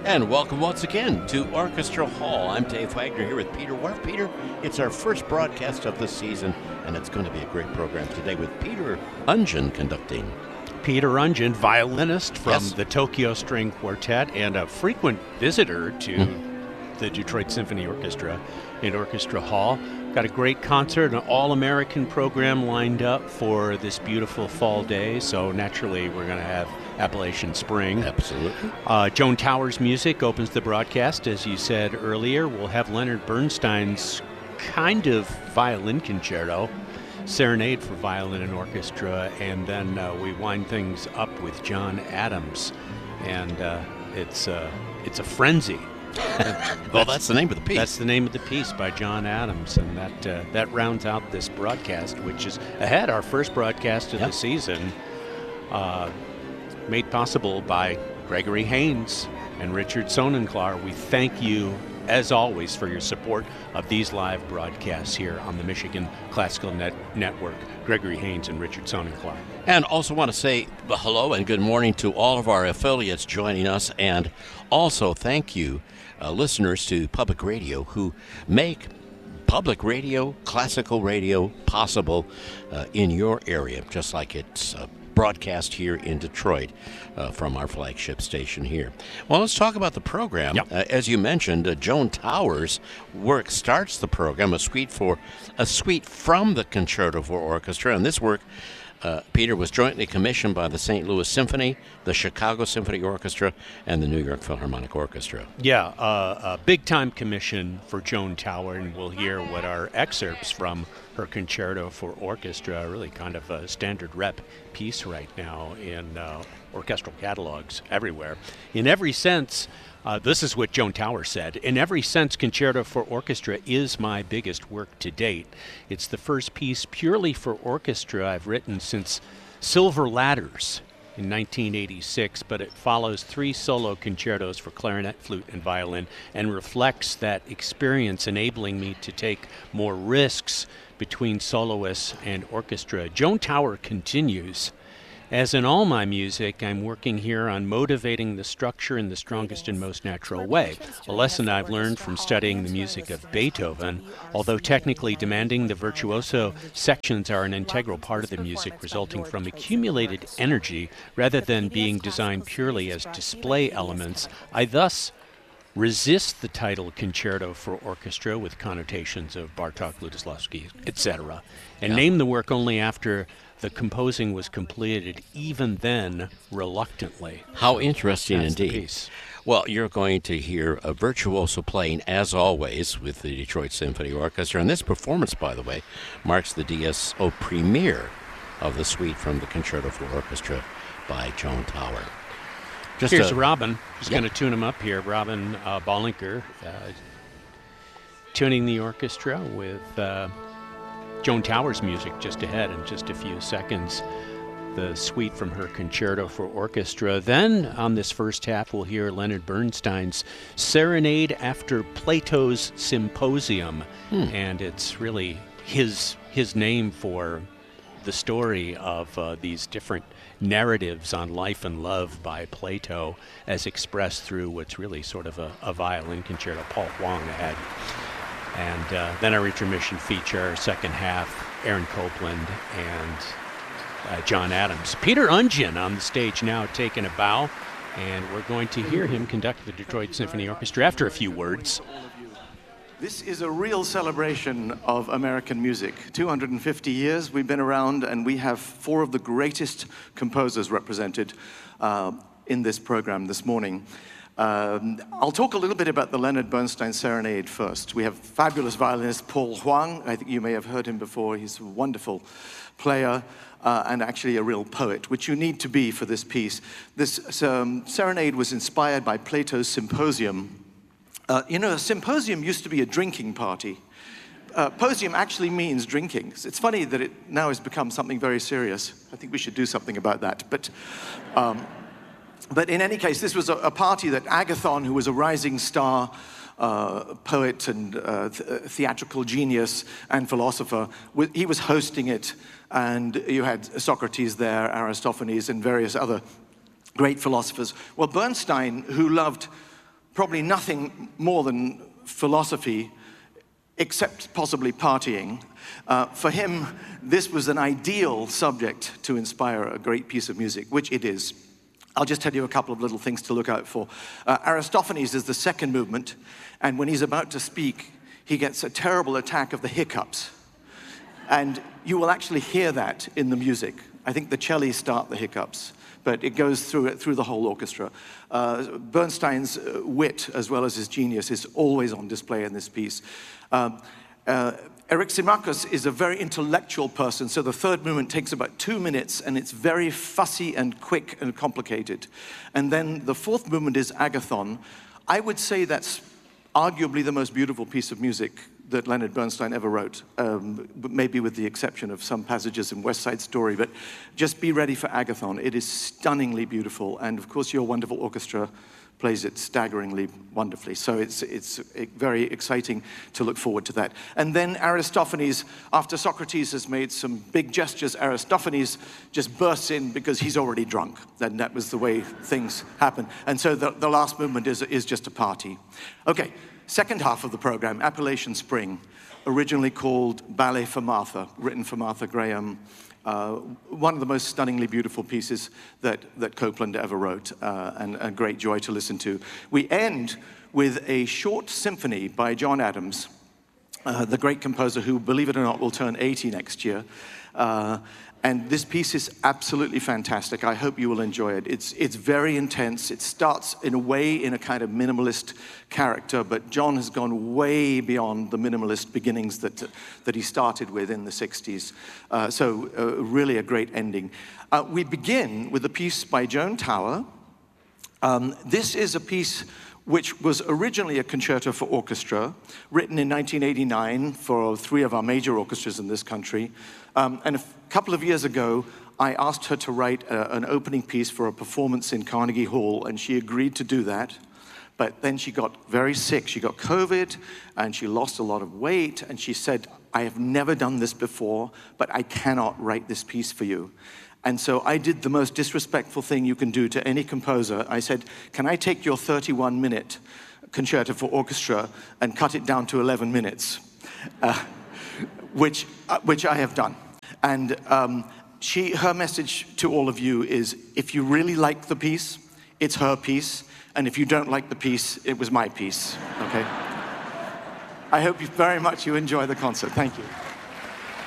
And welcome once again to Orchestra Hall. I'm Dave Wagner here with Peter Wharf. Peter, it's our first broadcast of the season, and it's going to be a great program today with Peter Ungen conducting. Peter Ungen, violinist from the Tokyo String Quartet and a frequent visitor to the Detroit Symphony Orchestra in Orchestra Hall. Got a great concert, an all-American program lined up for this beautiful fall day, so naturally we're going to have Appalachian Spring. Absolutely. Joan Towers music opens the broadcast, as you said earlier. We'll have Leonard Bernstein's kind of violin concerto, Serenade for Violin and Orchestra, and then we wind things up with John Adams, and it's a frenzy. Well, that's the name of the piece. That's the name of the piece by John Adams, and that rounds out this broadcast, which is ahead our first broadcast of the season, made possible by Gregory Haynes and Richard Sonenklar. We thank you, as always, for your support of these live broadcasts here on the Michigan Classical Network. Gregory Haynes and Richard Sonenklar. And also want to say hello and good morning to all of our affiliates joining us, and also thank you, listeners to public radio who make public radio, classical radio possible in your area, just like it's broadcast here in Detroit from our flagship station here. Well, let's talk about the program. As you mentioned, Joan Towers' work starts the program, a suite from the Concerto for Orchestra, and this work, Peter, was jointly commissioned by the St. Louis Symphony, the Chicago Symphony Orchestra, and the New York Philharmonic Orchestra. Yeah, a big-time commission for Joan Tower, and we'll hear what are excerpts from her Concerto for Orchestra, really kind of a standard rep piece right now in orchestral catalogs everywhere. In every sense, this is what Joan Tower said. In every sense, Concerto for Orchestra is my biggest work to date. It's the first piece purely for orchestra I've written since Silver Ladders in 1986, but it follows 3 solo concertos for clarinet, flute, and violin, and reflects that experience, enabling me to take more risks between soloists and orchestra. Joan Tower continues. As in all my music, I'm working here on motivating the structure in the strongest and most natural way, a lesson I've learned from studying the music of Beethoven. Although technically demanding, the virtuoso sections are an integral part of the music, resulting from accumulated energy rather than being designed purely as display elements. I thus resist the title Concerto for Orchestra with connotations of Bartók, Lutoslawski, etc., and name the work only after the composing was completed, even then, reluctantly. How interesting indeed. Well, you're going to hear a virtuoso playing, as always, with the Detroit Symphony Orchestra. And this performance, by the way, marks the DSO premiere of the suite from the Concerto for Orchestra by Joan Tower. Here's Robin. Just going to tune him up here. Robin Bollinger tuning the orchestra with Joan Towers' music just ahead in just a few seconds. The suite from her Concerto for Orchestra. Then, on this first half, we'll hear Leonard Bernstein's Serenade after Plato's Symposium. And it's really his name for the story of these different narratives on life and love by Plato, as expressed through what's really sort of a violin concerto. Paul Huang ahead. And then our intermission feature, second half, Aaron Copland and John Adams. Peter Ungen on the stage now, taking a bow, and we're going to hear him conduct the Detroit Symphony Orchestra after a few words. This is a real celebration of American music. 250 years we've been around, and we have 4 of the greatest composers represented in this program this morning. I'll talk a little bit about the Leonard Bernstein Serenade first. We have fabulous violinist Paul Huang. I think you may have heard him before. He's a wonderful player and actually a real poet, which you need to be for this piece. This serenade was inspired by Plato's Symposium. A symposium used to be a drinking party. Posium actually means drinking. It's funny that it now has become something very serious. I think we should do something about that. But in any case, this was a party that Agathon, who was a rising star poet and theatrical genius and philosopher, he was hosting it, and you had Socrates there, Aristophanes, and various other great philosophers. Well, Bernstein, who loved probably nothing more than philosophy, except possibly partying. For him, this was an ideal subject to inspire a great piece of music, which it is. I'll just tell you a couple of little things to look out for. Aristophanes is the second movement, and when he's about to speak, he gets a terrible attack of the hiccups. And you will actually hear that in the music. I think the celli start the hiccups, but it goes through the whole orchestra. Bernstein's wit, as well as his genius, is always on display in this piece. Eryximachus is a very intellectual person, so the third movement takes about 2 minutes, and it's very fussy and quick and complicated. And then the fourth movement is Agathon. I would say that's arguably the most beautiful piece of music that Leonard Bernstein ever wrote, but maybe with the exception of some passages in West Side Story. But just be ready for Agathon. It is stunningly beautiful, and of course your wonderful orchestra plays it staggeringly wonderfully. So it's very exciting to look forward to that. And then Aristophanes, after Socrates has made some big gestures, Aristophanes just bursts in because he's already drunk. And that was the way things happen. And so the last movement is just a party. Okay, second half of the program, Appalachian Spring, originally called Ballet for Martha, written for Martha Graham. One of the most stunningly beautiful pieces that Copland ever wrote, and a great joy to listen to. We end with a short symphony by John Adams, the great composer who, believe it or not, will turn 80 next year. And this piece is absolutely fantastic. I hope you will enjoy it. It's very intense. It starts in a way in a kind of minimalist character, but John has gone way beyond the minimalist beginnings that he started with in the 60s. So really a great ending. We begin with a piece by Joan Tower. This is a piece which was originally a concerto for orchestra, written in 1989 for 3 of our major orchestras in this country. And a couple of years ago, I asked her to write an opening piece for a performance in Carnegie Hall, and she agreed to do that. But then she got very sick. She got COVID, and she lost a lot of weight, and she said, I have never done this before, but I cannot write this piece for you. And so I did the most disrespectful thing you can do to any composer. I said, can I take your 31-minute concerto for orchestra and cut it down to 11 minutes? Which I have done. And her message to all of you is, if you really like the piece, it's her piece. And if you don't like the piece, it was my piece, okay? I hope very much you enjoy the concert. Thank you.